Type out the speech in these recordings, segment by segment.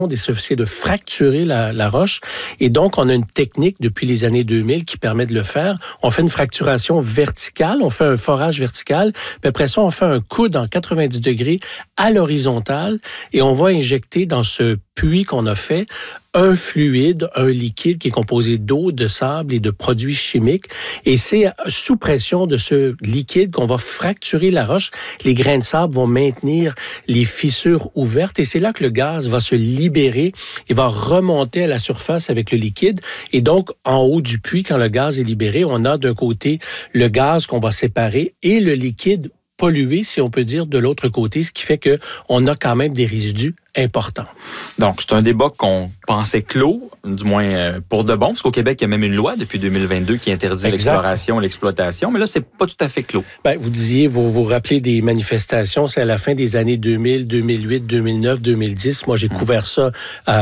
c'est de fracturer la roche. Et donc, on a une technique depuis les années 2000 qui permet de le faire. On fait une fracturation verticale, on fait un forage vertical, puis après ça, on fait un coude en 90 degrés à l'horizontale et on va injecter dans ce puits qu'on a fait un fluide, un liquide qui est composé d'eau, de sable et de produits chimiques. Et c'est sous pression de ce liquide qu'on va fracturer la roche. Les grains de sable vont maintenir les fissures ouvertes et c'est là que le gaz va se libérer et va remonter à la surface avec le liquide. Et donc, en haut du puits, quand le gaz est libéré, on a d'un côté le gaz qu'on va séparer et le liquide pollué, si on peut dire, de l'autre côté, ce qui fait qu'on a quand même des résidus importants. Donc, c'est un débat qu'on pensait clos, du moins pour de bon, parce qu'au Québec, il y a même une loi depuis 2022 qui interdit l'exploration, l'exploitation, mais là, c'est pas tout à fait clos. Ben, vous disiez, vous rappelez des manifestations, c'est à la fin des années 2000, 2008, 2009, 2010. Moi, j'ai couvert ça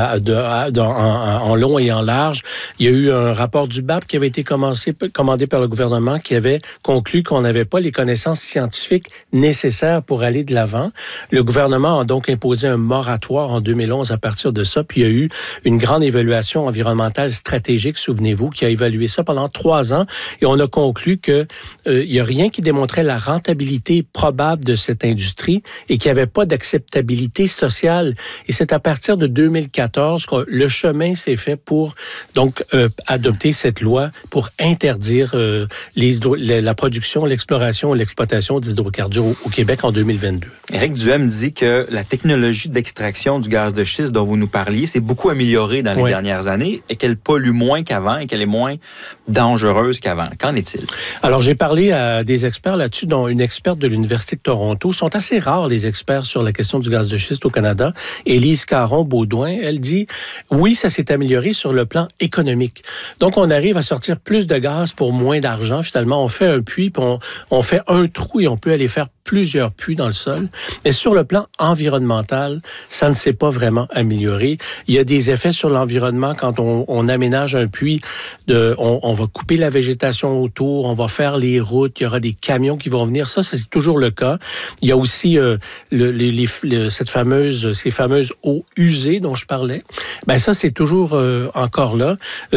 en long et en large. Il y a eu un rapport du BAP qui avait été commandé par le gouvernement qui avait conclu qu'on n'avait pas les connaissances scientifiques nécessaires pour aller de l'avant. Le gouvernement a donc imposé un moratoire en 2011 à partir de ça. Puis il y a eu une grande évaluation environnementale stratégique, souvenez-vous, qui a évalué ça pendant 3 ans. Et on a conclu que il y a rien qui démontrait la rentabilité probable de cette industrie et qu'il n'y avait pas d'acceptabilité sociale. Et c'est à partir de 2014 que le chemin s'est fait pour donc adopter cette loi pour interdire la production, l'exploration et l'exploitation d'hydrocarbures au Québec en 2022. Éric Duhem dit que la technologie d'extraction du gaz de schiste dont vous nous parliez s'est beaucoup améliorée dans les dernières années et qu'elle pollue moins qu'avant et qu'elle est moins dangereuse qu'avant. Qu'en est-il? Alors, j'ai parlé à des experts là-dessus, dont une experte de l'Université de Toronto. Sont assez rares, les experts sur la question du gaz de schiste au Canada. Élise Caron-Baudouin, elle dit, oui, ça s'est amélioré sur le plan économique. Donc, on arrive à sortir plus de gaz pour moins d'argent. Finalement, on fait un puits, puis on fait un trou et on peut aller faire plusieurs puits dans le sol. Mais sur le plan environnemental, ça ne s'est pas vraiment amélioré. Il y a des effets sur l'environnement quand on aménage un puits. On va couper la végétation autour, on va faire les routes, il y aura des camions qui vont venir. Ça, c'est toujours le cas. Il y a aussi ces fameuses eaux usées dont je parlais. Ben ça, c'est toujours encore là.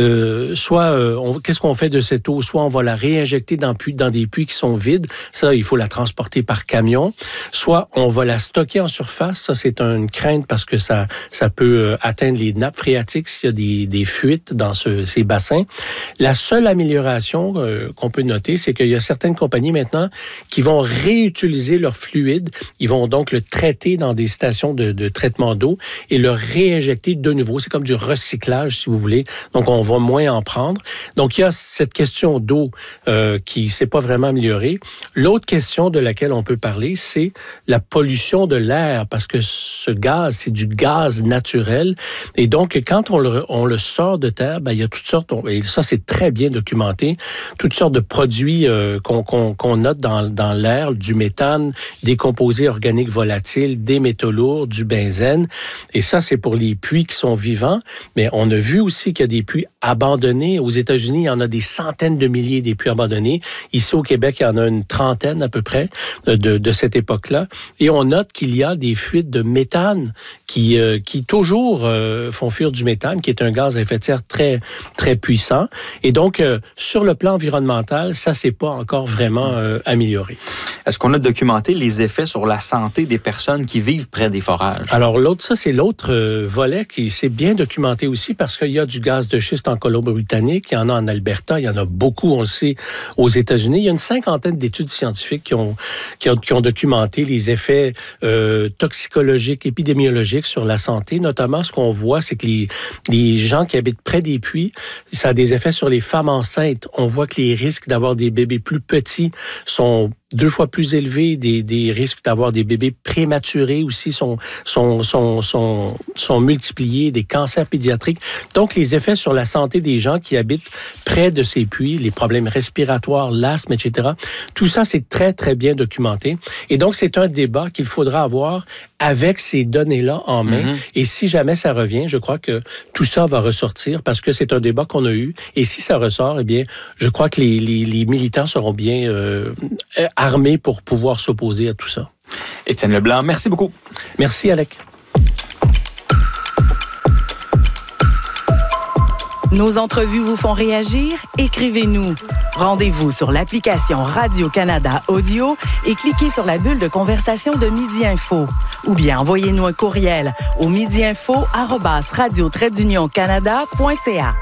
Qu'est-ce qu'on fait de cette eau? Soit on va la réinjecter dans des puits qui sont vides. Ça, il faut la transporter par camion. Soit on va la stocker en surface. Ça, c'est une crainte parce que ça peut atteindre les nappes phréatiques s'il y a des fuites dans ces bassins. La seule amélioration qu'on peut noter, c'est qu'il y a certaines compagnies maintenant qui vont réutiliser leur fluide. Ils vont donc le traiter dans des stations de traitement d'eau et le réinjecter de nouveau. C'est comme du recyclage, si vous voulez. Donc, on va moins en prendre. Donc, il y a cette question d'eau qui ne s'est pas vraiment améliorée. L'autre question de laquelle on peut parler, c'est la pollution de l'air, parce que ce gaz, c'est du gaz naturel. Et donc, quand on le sort de terre, ben, il y a toutes sortes, et ça, c'est très bien documenté, toutes sortes de produits qu'on note dans l'air, du méthane, des composés organiques volatiles, des métaux lourds, du benzène. Et ça, c'est pour les puits qui sont vivants. Mais on a vu aussi qu'il y a des puits abandonnés. Aux États-Unis, il y en a des centaines de milliers des puits abandonnés. Ici, au Québec, il y en a une trentaine à peu près de cette époque-là. Et on note qu'il y a des fuites de méthane qui toujours font fuir du méthane, qui est un gaz à effet de serre très, très puissant. Et donc, sur le plan environnemental, ça s'est pas encore vraiment amélioré. Est-ce qu'on a documenté les effets sur la santé des personnes qui vivent près des forages? Alors, c'est l'autre volet qui s'est bien documenté aussi parce qu'il y a du gaz de schiste en Colombie-Britannique, il y en a en Alberta, il y en a beaucoup, on le sait, aux États-Unis. Il y a une 50aine d'études scientifiques qui ont documenté les effets toxicologiques, épidémiologiques sur la santé. Notamment, ce qu'on voit, c'est que les gens qui habitent près des puits, ça a des effets sur les femmes enceintes. On voit que les risques d'avoir des bébés plus petits sont 2 fois plus élevés, des risques d'avoir des bébés prématurés aussi sont multipliés, des cancers pédiatriques. Donc, les effets sur la santé des gens qui habitent près de ces puits, les problèmes respiratoires, l'asthme, etc., tout ça, c'est très, très bien documenté. Et donc, c'est un débat qu'il faudra avoir avec ces données-là en main. Et si jamais ça revient, je crois que tout ça va ressortir parce que c'est un débat qu'on a eu. Et si ça ressort, eh bien, je crois que les militants seront bien armés pour pouvoir s'opposer à tout ça. Étienne Leblanc, merci beaucoup. Merci, Alec. Nos entrevues vous font réagir? Écrivez-nous. Rendez-vous sur l'application Radio-Canada Audio et cliquez sur la bulle de conversation de Midi Info. Ou bien envoyez-nous un courriel au midiinfo@radio-canada.ca.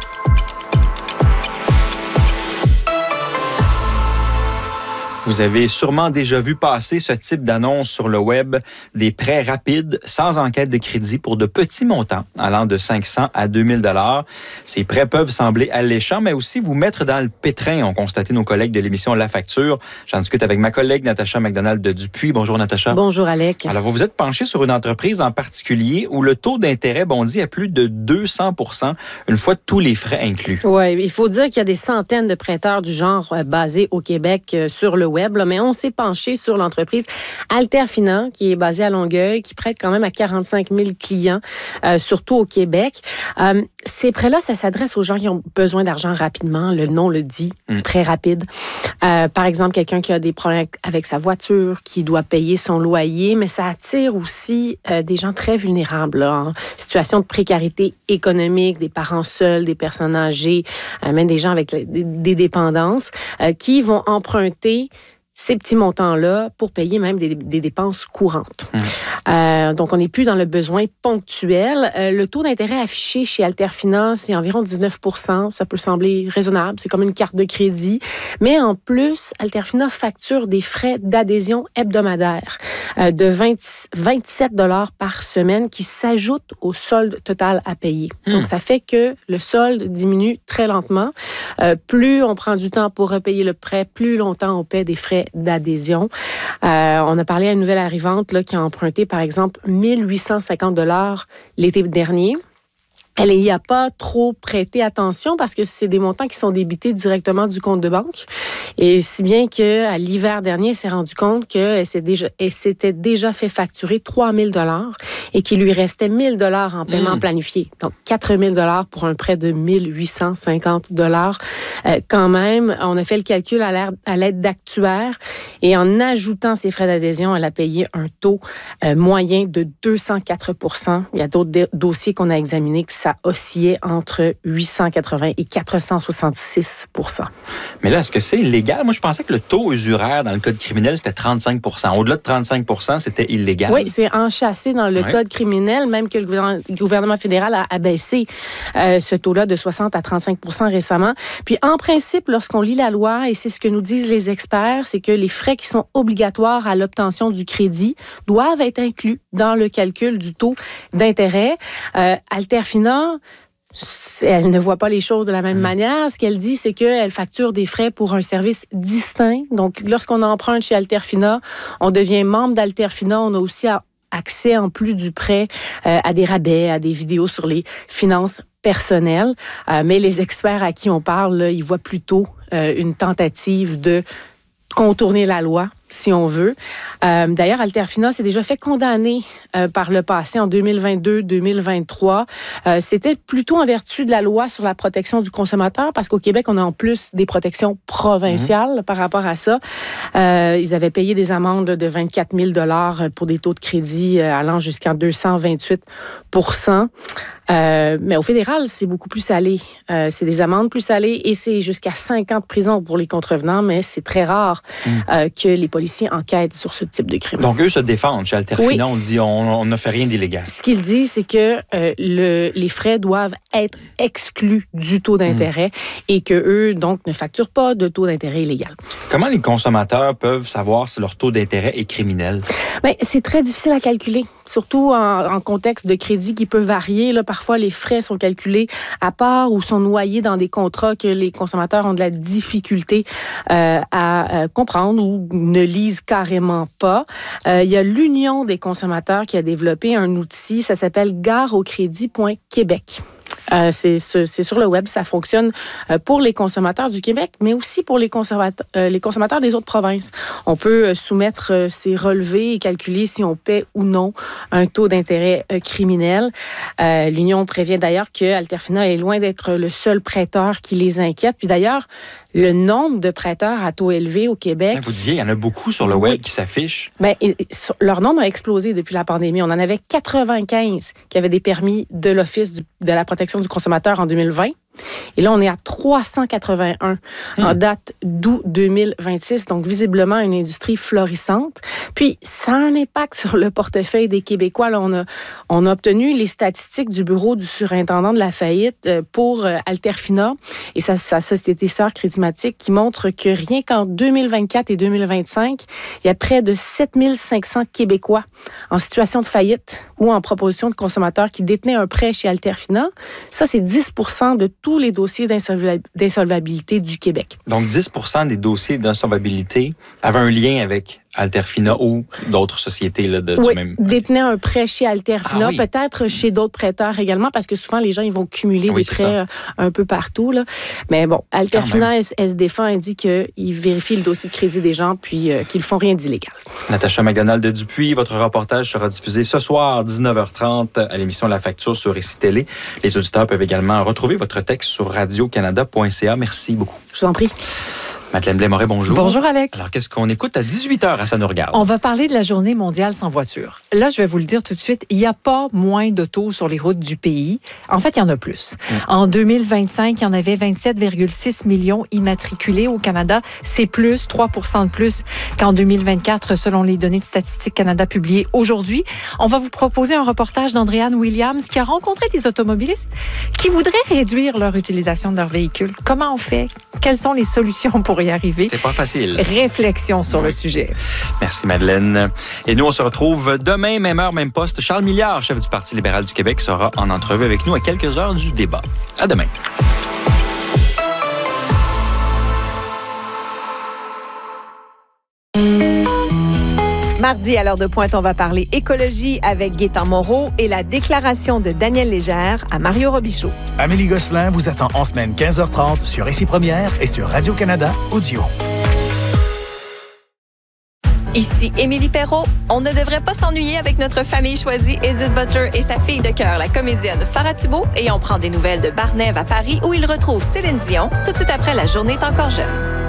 Vous avez sûrement déjà vu passer ce type d'annonce sur le web, des prêts rapides sans enquête de crédit pour de petits montants allant de 500 à 2000 $. Ces prêts peuvent sembler alléchants, mais aussi vous mettre dans le pétrin, ont constaté nos collègues de l'émission La Facture. J'en discute avec ma collègue Natacha McDonald de Dupuis. Bonjour Natacha. Bonjour Alec. Alors vous vous êtes penché sur une entreprise en particulier où le taux d'intérêt bondit à plus de 200 % une fois tous les frais inclus. Oui, il faut dire qu'il y a des centaines de prêteurs du genre basés au Québec sur le web, mais on s'est penché sur l'entreprise Alterfinance, qui est basée à Longueuil, qui prête quand même à 45 000 clients, surtout au Québec. Ces prêts-là, ça s'adresse aux gens qui ont besoin d'argent rapidement. Le nom le dit, prêt rapide. Par exemple, quelqu'un qui a des problèmes avec sa voiture, qui doit payer son loyer, mais ça attire aussi des gens très vulnérables, là, en situation de précarité économique, des parents seuls, des personnes âgées, même des gens avec des dépendances, qui vont emprunter ces petits montants-là pour payer même des dépenses courantes. Donc, on n'est plus dans le besoin ponctuel. Le taux d'intérêt affiché chez Alterfinance, c'est environ 19 %. Ça peut sembler raisonnable. C'est comme une carte de crédit. Mais en plus, Alterfinance facture des frais d'adhésion hebdomadaires de 27 $ par semaine qui s'ajoutent au solde total à payer. Donc, ça fait que le solde diminue très lentement. Plus on prend du temps pour repayer le prêt, plus longtemps on paie des frais d'adhésion. On a parlé à une nouvelle arrivante là, qui a emprunté, par exemple, 1 850 $ l'été dernier. Elle n'y a pas trop prêté attention parce que c'est des montants qui sont débités directement du compte de banque. Et si bien qu'à l'hiver dernier, elle s'est rendue compte qu'elle s'était déjà fait facturer 3 000 $ et qu'il lui restait 1 000 $ en paiement planifié. Donc, 4 000 $ pour un prêt de 1 850 $. Quand même, on a fait le calcul à l'aide d'actuaires et en ajoutant ses frais d'adhésion, elle a payé un taux moyen de 204 %. Il y a d'autres dossiers qu'on a examinés que ça oscillait entre 880 et 466 %. Mais là, est-ce que c'est illégal? Moi, je pensais que le taux usuraire dans le code criminel, c'était 35 %. Au-delà de 35 %, c'était illégal. Oui, c'est enchâssé dans le code criminel, même que le gouvernement fédéral a abaissé ce taux-là de 60 à 35 % récemment. Puis, en principe, lorsqu'on lit la loi, et c'est ce que nous disent les experts, c'est que les frais qui sont obligatoires à l'obtention du crédit doivent être inclus dans le calcul du taux d'intérêt. Alterfinance, elle ne voit pas les choses de la même manière. Ce qu'elle dit, c'est qu'elle facture des frais pour un service distinct. Donc, lorsqu'on emprunte chez Alterfinance, on devient membre d'Alterfinance. On a aussi accès, en plus du prêt, à des rabais, à des vidéos sur les finances personnelles. Mais les experts à qui on parle, là, ils voient plutôt une tentative de contourner la loi, si on veut. D'ailleurs, Alterfinance s'est déjà fait condamner par le passé en 2022-2023. C'était plutôt en vertu de la loi sur la protection du consommateur, parce qu'au Québec, on a en plus des protections provinciales par rapport à ça. Ils avaient payé des amendes de 24 000 $ pour des taux de crédit allant jusqu'à 228 %. Mais au fédéral, c'est beaucoup plus salé. C'est des amendes plus salées et c'est jusqu'à 5 ans de prison pour les contrevenants, mais c'est très rare que les policiers enquêtent sur ce type de crime. Donc, eux se défendent chez Alterfinance. On dit on ne fait rien d'illégal. Ce qu'il dit, c'est que les frais doivent être exclus du taux d'intérêt et qu'eux, donc, ne facturent pas de taux d'intérêt illégal. Comment les consommateurs peuvent savoir si leur taux d'intérêt est criminel? Bien, c'est très difficile à calculer, surtout en contexte de crédit qui peut varier. Là, parfois, les frais sont calculés à part ou sont noyés dans des contrats que les consommateurs ont de la difficulté à comprendre ou ne lisent carrément pas. Il y a l'Union des consommateurs qui a développé un outil, ça s'appelle gareaucrédit.québec. C'est sur le web, ça fonctionne pour les consommateurs du Québec, mais aussi pour les consommateurs des autres provinces. On peut soumettre ses relevés et calculer si on paie ou non un taux d'intérêt criminel. L'Union prévient d'ailleurs que Alterfinance est loin d'être le seul prêteur qui les inquiète. Puis d'ailleurs, le nombre de prêteurs à taux élevé au Québec... Vous disiez, il y en a beaucoup sur le web qui s'affichent. Bien, leur nombre a explosé depuis la pandémie. On en avait 95 qui avaient des permis de l'Office de la protection du consommateur en 2020. Et là, on est à 381 en date d'août 2026. Donc, visiblement, une industrie florissante. Puis, ça a un impact sur le portefeuille des Québécois. Là, on a obtenu les statistiques du bureau du surintendant de la faillite pour Alterfina et sa société sœur Crédimatique qui montre que rien qu'en 2024 et 2025, il y a près de 7500 Québécois en situation de faillite ou en proposition de consommateurs qui détenaient un prêt chez Alterfina. Ça, c'est 10% de tous les dossiers d'insolvabilité du Québec. Donc, 10% des dossiers d'insolvabilité avaient un lien avec Alterfina ou d'autres sociétés là, du même... détenaient un prêt chez Alterfina, peut-être chez d'autres prêteurs également, parce que souvent, les gens ils vont cumuler des prêts un peu partout. Là. Mais bon, Alterfina, elle se défend, elle dit qu'ils vérifient le dossier de crédit des gens puis qu'ils ne font rien d'illégal. Natacha McDonald-Dupuis, votre reportage sera diffusé ce soir, 19h30, à l'émission La Facture sur Récit Télé. Les auditeurs peuvent également retrouver votre texte sur radiocanada.ca. Merci beaucoup. Je vous en prie. Madeleine Blais-Moret, bonjour. Bonjour, Alex. Alors, qu'est-ce qu'on écoute à 18h à Ça nous regarde? On va parler de la journée mondiale sans voiture. Là, je vais vous le dire tout de suite, il n'y a pas moins d'autos sur les routes du pays. En fait, il y en a plus. En 2025, il y en avait 27,6 millions immatriculés au Canada. C'est plus, 3% de plus qu'en 2024, selon les données de Statistique Canada publiées aujourd'hui. On va vous proposer un reportage d'Andréane Williams qui a rencontré des automobilistes qui voudraient réduire leur utilisation de leur véhicule. Comment on fait? Quelles sont les solutions pour y arriver? C'est pas facile. Réflexion sur le sujet. Merci, Madeleine. Et nous, on se retrouve demain, même heure, même poste. Charles Milliard, chef du Parti libéral du Québec, sera en entrevue avec nous à quelques heures du débat. À demain. Mardi, à l'heure de pointe, on va parler écologie avec Gaétan Moreau et la déclaration de Daniel Légère à Mario Robichaud. Amélie Gosselin vous attend en semaine 15h30 sur Récit Première et sur Radio-Canada Audio. Ici Émilie Perrault. On ne devrait pas s'ennuyer avec notre famille choisie, Edith Butler et sa fille de cœur, la comédienne Farah Thibault. Et on prend des nouvelles de Barnève à Paris où il retrouve Céline Dion tout de suite après La journée est encore jeune.